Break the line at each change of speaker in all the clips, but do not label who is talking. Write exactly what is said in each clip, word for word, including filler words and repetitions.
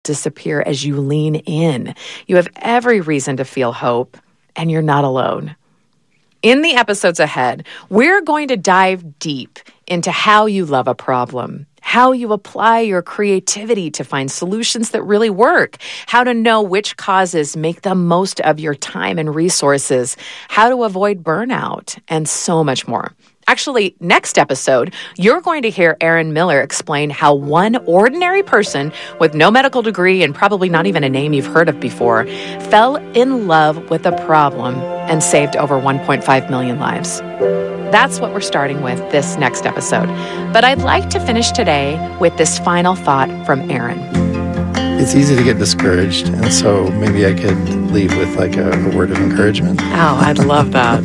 disappear as you lean in. You have every reason to feel hope, and you're not alone. In the episodes ahead, we're going to dive deep into how you love a problem, how you apply your creativity to find solutions that really work, how to know which causes make the most of your time and resources, how to avoid burnout, and so much more. Actually, next episode, you're going to hear Erin Miller explain how one ordinary person with no medical degree and probably not even a name you've heard of before fell in love with a problem and saved over one point five million lives. That's what we're starting with this next episode. But I'd like to finish today with this final thought from Erin.
It's easy to get discouraged, and so maybe I could leave with like a, a word of encouragement.
Oh, I'd love that.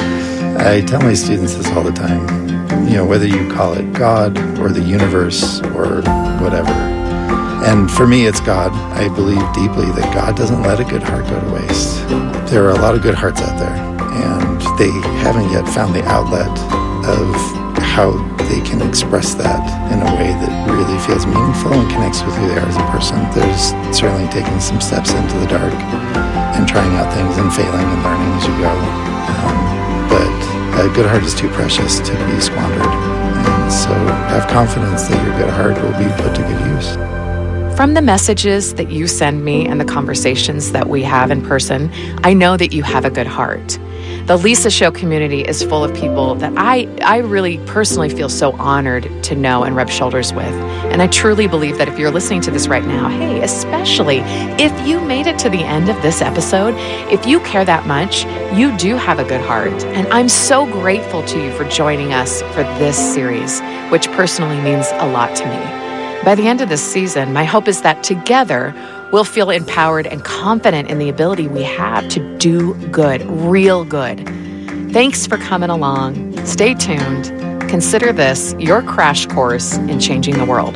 I tell my students this all the time, you know, whether you call it God or the universe or whatever. And for me, it's God. I believe deeply that God doesn't let a good heart go to waste. There are a lot of good hearts out there, and they haven't yet found the outlet of how they can express that in a way that really feels meaningful and connects with who they are as a person. There's certainly taking some steps into the dark and trying out things and failing and learning as you go. Um, But a good heart is too precious to be squandered. And so have confidence that your good heart will be put to good use.
From the messages that you send me and the conversations that we have in person, I know that you have a good heart. The Lisa Show community is full of people that I, I really personally feel so honored to know and rub shoulders with. And I truly believe that if you're listening to this right now, hey, especially if you made it to the end of this episode, if you care that much, you do have a good heart. And I'm so grateful to you for joining us for this series, which personally means a lot to me. By the end of this season, my hope is that together we'll feel empowered and confident in the ability we have to do good, real good. Thanks for coming along. Stay tuned. Consider this your crash course in changing the world.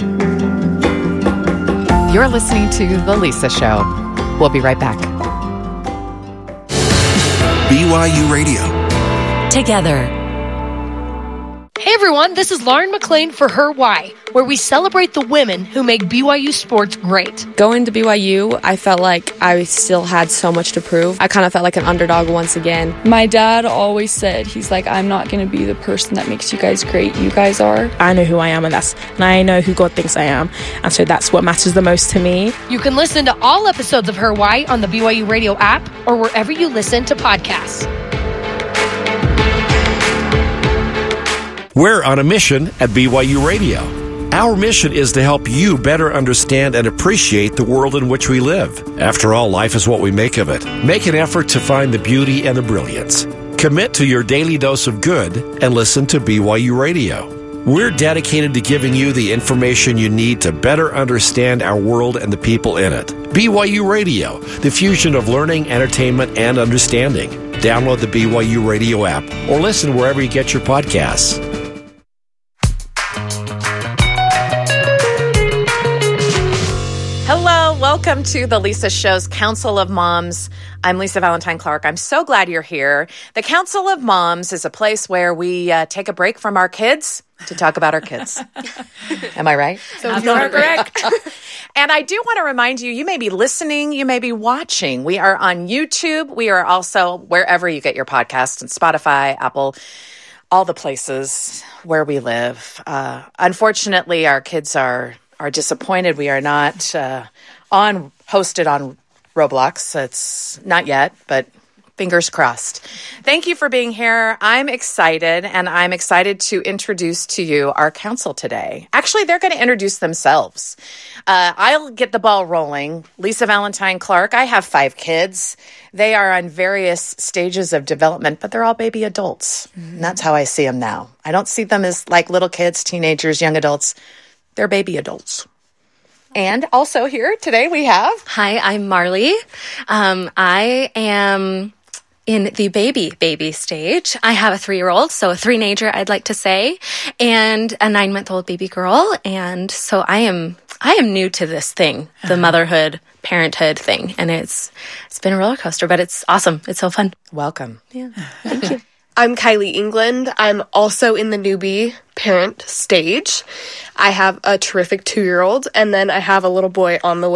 You're listening to The Lisa Show. We'll be right back.
B Y U Radio.
Together.
Hey everyone, this is Lauren McLean for Her Why, where we celebrate the women who make B Y U sports great.
Going to B Y U, I felt like I still had so much to prove. I kind of felt like an underdog once again.
My dad always said, he's like, I'm not going to be the person that makes you guys great. You guys are.
I know who I am, and that's and I know who God thinks I am, and so that's what matters the most to me.
You can listen to all episodes of Her Why on the B Y U Radio app or wherever you listen to podcasts.
We're on a mission at B Y U Radio. Our mission is to help you better understand and appreciate the world in which we live. After all, life is what we make of it. Make an effort to find the beauty and the brilliance. Commit to your daily dose of good and listen to B Y U Radio. We're dedicated to giving you the information you need to better understand our world and the people in it. B Y U Radio, the fusion of learning, entertainment, and understanding. Download the B Y U Radio app or listen wherever you get your podcasts.
Hello, welcome to the Lisa Show's Council of Moms. I'm Lisa Valentine Clark. I'm so glad you're here. The Council of Moms is a place where we uh, take a break from our kids to talk about our kids. Am I right?
So you are correct.
And I do want to remind you, you may be listening, you may be watching. We are on YouTube. We are also wherever you get your podcasts, and Spotify, Apple, all the places where we live. Uh, unfortunately, our kids are... are disappointed we are not uh, on hosted on Roblox. It's not yet, but fingers crossed. Thank you for being here. I'm excited, and I'm excited to introduce to you our council today. Actually, they're going to introduce themselves. Uh, I'll get the ball rolling. Lisa Valentine Clark. I have five kids. They are on various stages of development, but they're all baby adults. Mm-hmm. And that's how I see them now. I don't see them as like little kids, teenagers, young adults. They're baby adults. And also here today we have...
Hi, I'm Marley. Um, I am in the baby, baby stage. I have a three-year-old, so a three-nager, I'd like to say, and a nine-month-old baby girl. And so I am I am new to this thing, the motherhood, parenthood thing. And it's it's been a roller coaster, but it's awesome. It's so fun.
Welcome.
Yeah, thank you.
I'm Kylie England. I'm also in the newbie parent stage. I have a terrific two-year-old, and then I have a little boy on the way.